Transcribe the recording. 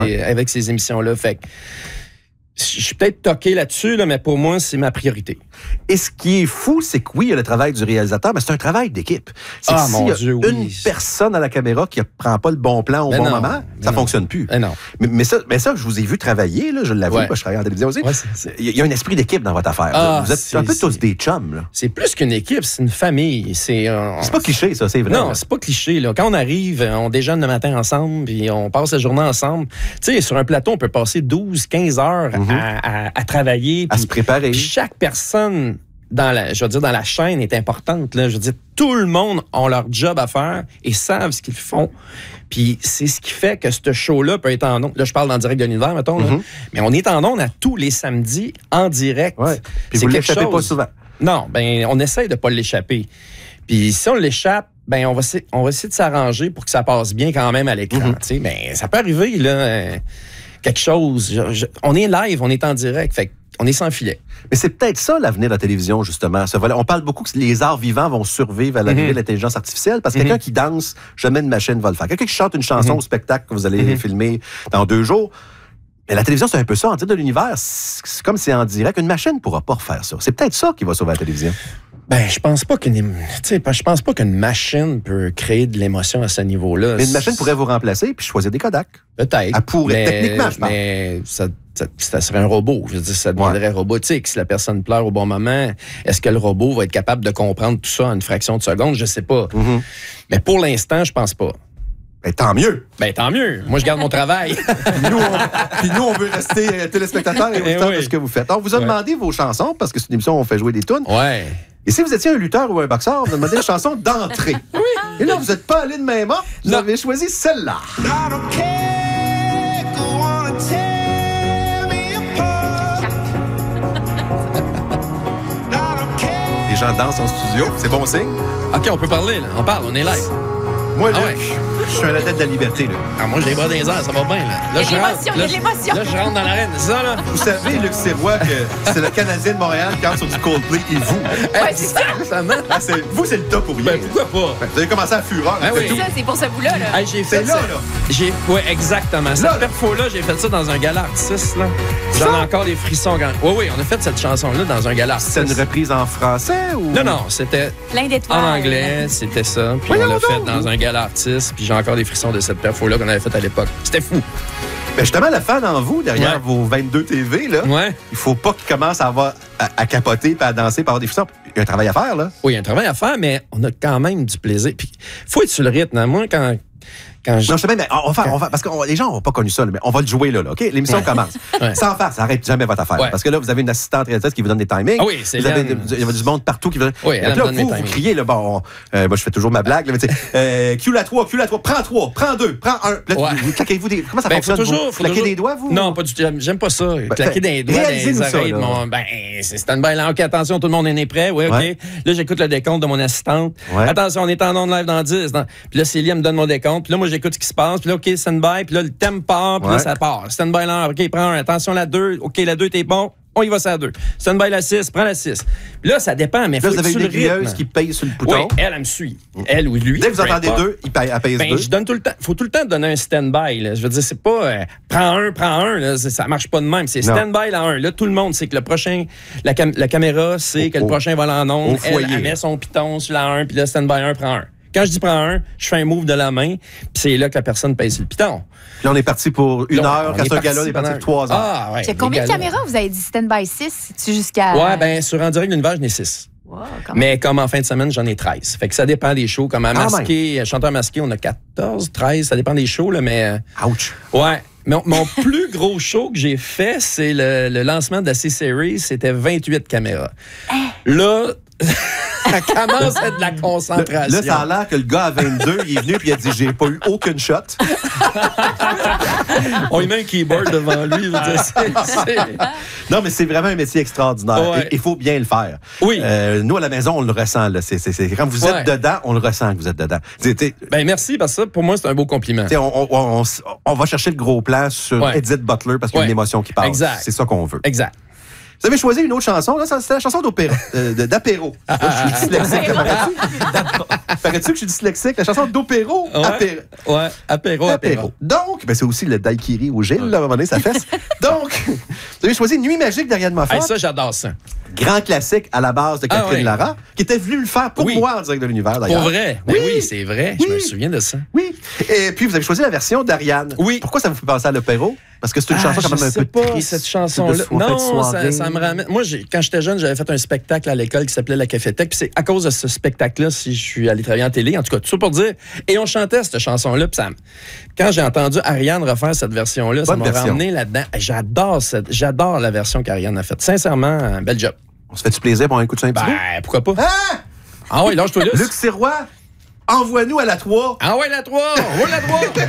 avec ces émissions-là. Fait que je suis peut-être toqué là-dessus, là, mais pour moi, c'est ma priorité. Et ce qui est fou, c'est que oui, il y a le travail du réalisateur, mais c'est un travail d'équipe. C'est que s'il y a une personne à la caméra qui ne prend pas le bon plan au moment, ça ne fonctionne plus. Non. Mais ça, je vous ai vu travailler, là, je l'avoue, parce que je travaille en télévision aussi. Ouais, il y a un esprit d'équipe dans votre affaire. Vous êtes un peu tous des chums. Là. C'est plus qu'une équipe, c'est une famille. C'est pas cliché, ça, c'est vrai. Non, c'est pas cliché. Là. Quand on arrive, on déjeune le matin ensemble, puis on passe la journée ensemble. Tu sais, sur un plateau, on peut passer 12-15 heures à travailler. À se préparer. Puis chaque personne dans la chaîne est importante. Là. Je veux dire, tout le monde a leur job à faire et savent ce qu'ils font. Puis c'est ce qui fait que ce show-là peut être en ondes. Là, je parle en direct de l'univers, mettons. Là. Mais on est en ondes à tous les samedis en direct. Ouais. Puis vous ne l'échappez pas souvent. Non, ben on essaie de ne pas l'échapper. Puis si on l'échappe, ben on va essayer de s'arranger pour que ça passe bien quand même à l'écran. Ben, ça peut arriver, là, quelque chose. On est live, on est en direct. Fait on est sans filet. Mais c'est peut-être ça l'avenir de la télévision, justement. On parle beaucoup que les arts vivants vont survivre à l'arrivée de l'intelligence artificielle parce que quelqu'un qui danse, jamais une machine va le faire. Quelqu'un qui chante une chanson au spectacle que vous allez filmer dans 2 jours. Mais la télévision, c'est un peu ça. En direct de l'univers, c'est comme c'est en direct. Une machine ne pourra pas refaire ça. C'est peut-être ça qui va sauver la télévision. Ben, je pense pas qu'une machine peut créer de l'émotion à ce niveau-là. Mais une machine pourrait vous remplacer puis choisir des Kodak. Peut-être. Elle pourrait, techniquement, je pense. Mais ça serait un robot. Je veux dire, ça deviendrait robotique. Si la personne pleure au bon moment, est-ce que le robot va être capable de comprendre tout ça en une fraction de seconde? Je sais pas. Mais pour l'instant, je pense pas. Ben, tant mieux. Ben, tant mieux. Moi, je garde mon travail. Puis nous, on veut rester téléspectateurs et auditeurs de ce que vous faites. On vous a demandé vos chansons, parce que c'est une émission où on fait jouer des tunes. Ouais. Et si vous étiez un lutteur ou un boxeur, vous a demandé une chanson d'entrée. Et là, vous n'êtes pas allé de même ordre. Vous avez choisi celle-là. Les gens dansent en studio. C'est bon signe. OK, on peut parler, là. On parle, on est live. Moi, Luc, je suis à la tête de la liberté, là. Ah, moi, j'ai les bras dans les airs, ça va bien, là. Il y a de l'émotion. Là, je rentre dans l'arène, c'est ça, là? Vous savez, Luc Sirois, que c'est le Canadien de Montréal qui rentre sur du Coldplay et vous. Ouais, c'est ça. Vous, c'est le top pour rien. Ben, pourquoi pas? Vous avez commencé à fureur. C'est ça, c'est pour ce bout-là, là. Hey, j'ai fait là, ça. là. Oui, exactement. Cette perfo-là, j'ai fait ça dans un gala artiste, là. J'en ai encore des frissons. Oui, on a fait cette chanson-là dans un gala artiste. C'est une reprise en français ou? Non, c'était plein d'étoiles. En anglais, c'était ça. Puis on l'a fait dans un gala artiste. Puis j'ai encore des frissons de cette perfo-là qu'on avait faite à l'époque. C'était fou. Ben justement, le fan en vous, derrière vos 22 TV, là, il faut pas qu'il commence à capoter, puis à danser, puis avoir des frissons. Il y a un travail à faire, là. Oui, il y a un travail à faire, mais on a quand même du plaisir. Puis il faut être sur le rythme. Hein. Moi, quand non, je sais même, on va, parce que les gens n'ont pas connu ça, mais on va le jouer là, OK? L'émission commence. Sans faire, ça n'arrête jamais votre affaire. Parce que là, vous avez une assistante réalisatrice qui vous donne des timings. Ah oui, c'est il y a du monde partout qui vous donne. Oui, là, vous criez, là, bon, moi, je fais toujours ma blague, là, mais tu sais, Q la 3, prends 3, prends 2, prends 1. Là, vous claquez-vous des. Comment ça fonctionne? Vous claquez des doigts, vous? Non, pas du tout. J'aime pas ça. Claquer des doigts dans les oreilles. C'est stand-by là. OK, attention, tout le monde est prêt. Oui, OK. Là, j'écoute le décompte de mon assistante. Attention, on est en ondes live dans 10. Puis là, Célia me donne mon décompte. Puis là, moi, j'écoute ce qui se passe. OK, stand-by, puis là, le thème part, puis là, ça part. Stand-by là, OK, prends un. Attention, la 2. OK, la 2, t'es bon. On y va sur la 2. Stand-by la 6, prends la 6. Puis là, ça dépend, mais il faut vous avez une aiguilleuse qui paye sur le bouton. Oui, elle me suit. Elle ou lui. Dès que vous entendez 2, elle pèse 2. Je donne tout le temps. Il faut tout le temps donner un stand-by. Là. Je veux dire, c'est pas prends un. Là, ça marche pas de même. C'est stand-by la 1. Là, tout le monde sait que le prochain, la caméra sait que le prochain va en onde. Elle met son piton sur la 1, puis là, stand-by 1, prends 1. Quand je dis prends un, je fais un move de la main, puis c'est là que la personne pèse sur le piton. Puis on est parti pour 1 heure, quand c'est un gala, on est parti pour 3 heures. Ah, ouais. C'est combien de caméras vous avez dit stand-by 6? C'est-tu jusqu'à. Ouais, ben sur En direct de l'univers, j'en ai 6. Wow, mais comme en fin de semaine, j'en ai 13. Fait que ça dépend des shows. Comme à Masqué, Chanteur Masqué, on a 14, 13, ça dépend des shows, là, mais. Ouch! Ouais. Mon plus gros show que j'ai fait, c'est le lancement de la C-Series, c'était 28 caméras. Là. Ça commence à être de la concentration. Là, ça a l'air que le gars à 22, il est venu et il a dit « J'ai pas eu aucune shot. » On lui met un keyboard devant lui. Non, mais c'est vraiment un métier extraordinaire. Ouais. Il faut bien le faire. Oui. Nous, à la maison, on le ressent. Là. Quand vous êtes dedans, on le ressent que vous êtes dedans. Ben merci, parce que ça, pour moi, c'est un beau compliment. On va chercher le gros plan sur Edith Butler parce qu'il y a une émotion qui passe. Exact. C'est ça qu'on veut. Exact. Vous avez choisi une autre chanson, là, c'est la chanson d'opéra, d'apéro. Je suis dyslexique, paraît-tu que je suis dyslexique? La chanson d'opéro, apéro. Donc, c'est aussi le daiquiri au Gilles, là, à un moment donné, ça fesse. Donc, vous avez choisi Nuit magique d'Ariane Moffat. Ça, j'adore ça. Grand classique à la base de Catherine Lara, qui était venue le faire pour moi en direct de l'univers, d'ailleurs. Pour vrai? Oui, c'est vrai. Je me souviens de ça. Oui. Et puis, vous avez choisi la version d'Ariane. Oui. Pourquoi ça vous fait penser à l'opéro? Parce que c'est une chanson quand même un peu triste. Cette chanson-là. Non, ça me ramène. Moi, quand j'étais jeune, j'avais fait un spectacle à l'école qui s'appelait La Cafétèque. Puis c'est à cause de ce spectacle-là si je suis allé travailler en télé. En tout cas, tout ça pour dire. Et on chantait cette chanson-là. Puis quand j'ai entendu Ariane refaire cette version-là, ça m'a ramené là-dedans. J'adore la version qu'Ariane a faite. Sincèrement, un bel job. On se fait-tu plaisir pour un coup de sein petit peu? Pourquoi pas? Hein? Ah oui, lâche-toi là. Luc Sirois, envoie-nous à la 3. Ah ouais, la 3! On va la 3!